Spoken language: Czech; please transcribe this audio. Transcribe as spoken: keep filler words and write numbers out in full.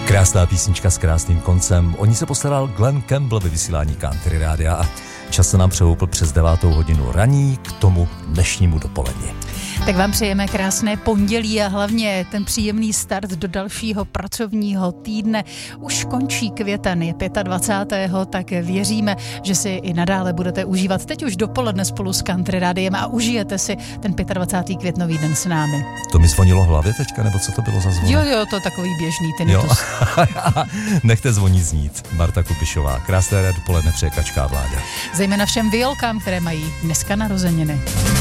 Krásná písnička s krásným koncem. O ní se postaral Glenn Campbell ve vysílání Country Rádia a čas se nám přehoupl přes devátou hodinu raní k tomu dnešnímu dopoledni. Tak vám přejeme krásné pondělí a hlavně ten příjemný start do dalšího pracovního týdne. Už končí květen, je dvacátého pátého tak věříme, že si i nadále budete užívat teď už dopoledne spolu s Country Rádiem a užijete si ten dvacátého pátého květnový den s námi. To mi zvonilo v hlavě teďka, nebo co to bylo za zvon? Jo, jo, to takový běžný tinnitus. Nechte zvonit znít. Marta Kupišová. Krásné dopoledne přeje Kačka Vláďa. Zejména všem Violkám, které mají dneska narozeniny.